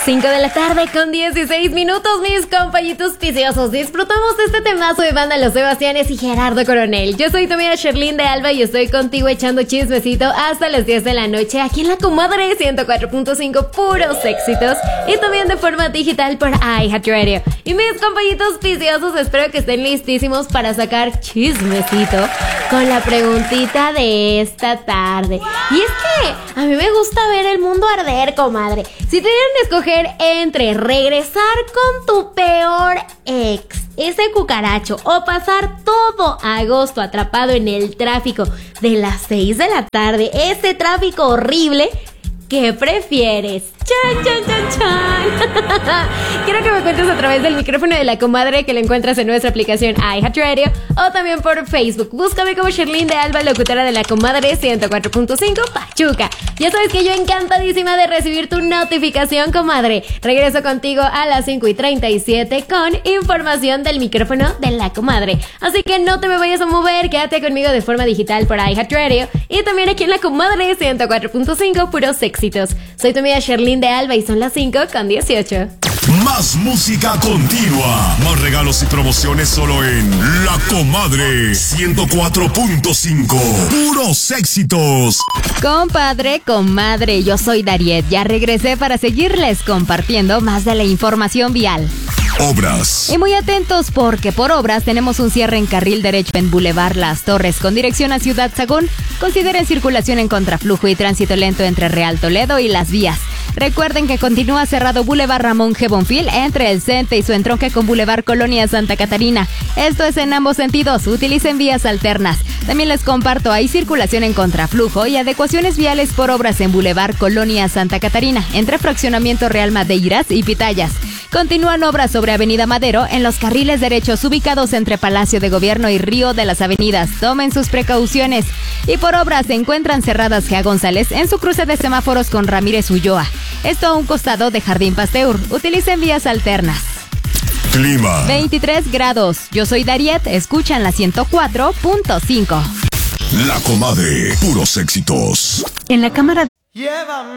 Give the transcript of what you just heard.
5 de la tarde con 16 minutos, mis compañitos viciosos. Disfrutamos de este temazo de banda Los Sebastianes y Gerardo Coronel. Yo soy tu amiga Sherlyn de Alba y estoy contigo echando chismecito hasta las 10 de la noche aquí en La Comadre 104.5, puros éxitos, y también de forma digital por iHeartRadio. Y mis compañitos viciosos, espero que estén listísimos para sacar chismecito con la preguntita de esta tarde. Y es que a mí me gusta ver el mundo arder, comadre. Si te dieran a escoger entre regresar con tu peor ex, ese cucaracho, o pasar todo agosto atrapado en el tráfico de las 6 de la tarde, ese tráfico horrible, ¿qué prefieres? ¡Chan, chan, chan, chan! Quiero que me cuentes a través del micrófono de La Comadre, que lo encuentras en nuestra aplicación iHeartRadio, o también por Facebook. Búscame como Sherlyn de Alba, locutora de La Comadre 104.5 Pachuca. Ya sabes que yo encantadísima de recibir tu notificación, comadre. Regreso contigo a las 5:37 con información del micrófono de La Comadre. Así que no te me vayas a mover, quédate conmigo de forma digital por iHeartRadio y también aquí en La Comadre 104.5, puros éxitos. Soy tu amiga Sherlyn de Alba y son las 5:18. Más música continua, más regalos y promociones solo en La Comadre 104.5, puros éxitos. Compadre, comadre, yo soy Dariet, ya regresé para seguirles compartiendo más de la información vial. Obras. Y muy atentos porque por obras tenemos un cierre en carril derecho en Boulevard Las Torres con dirección a Ciudad Sagún. Consideren circulación en contraflujo y tránsito lento entre Real Toledo y Las Vías. Recuerden que continúa cerrado Boulevard Ramón G. Bonfil entre el CENTE y su entronque con Boulevard Colonia Santa Catarina. Esto es en ambos sentidos, utilicen vías alternas. También les comparto, hay circulación en contraflujo y adecuaciones viales por obras en Boulevard Colonia Santa Catarina, entre Fraccionamiento Real Madeiras y Pitayas. Continúan obras sobre Avenida Madero en los carriles derechos ubicados entre Palacio de Gobierno y Río de las Avenidas. Tomen sus precauciones. Y por obras se encuentran cerradas Gea González en su cruce de semáforos con Ramírez Ulloa. Esto a un costado de Jardín Pasteur. Utilicen vías alternas. Clima. 23 grados. Yo soy Dariet. Escuchan la 104.5. La Comadre, puros éxitos. En la cámara.